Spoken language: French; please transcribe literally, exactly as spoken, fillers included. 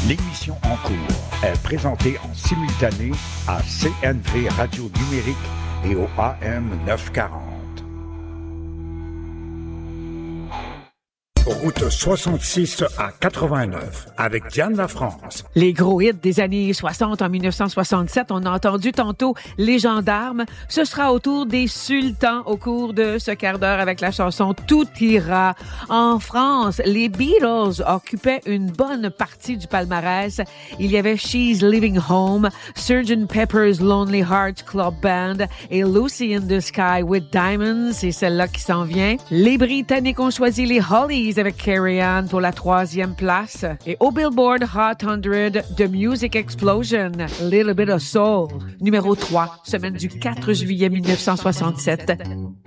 L'émission en cours est présentée en simultané à C N V Radio Numérique et au A M neuf cent quarante. Route soixante-six à quatre-vingt-neuf avec Diane Lafrance. Les gros hits des années soixante en dix-neuf cent soixante-sept, on a entendu tantôt Les Gendarmes. Ce sera au tour des Sultans au cours de ce quart d'heure avec la chanson Tout ira. En France, les Beatles occupaient une bonne partie du palmarès. Il y avait She's Living Home, Sergeant Pepper's Lonely Hearts Club Band et Lucy in the Sky with Diamonds. C'est celle-là qui s'en vient. Les Britanniques ont choisi les Hollies avec Carrie-Anne pour la troisième place. Et au Billboard Hot cent, The Music Explosion, Little Bit of Soul, numéro trois, semaine du quatre juillet mille neuf cent soixante-sept.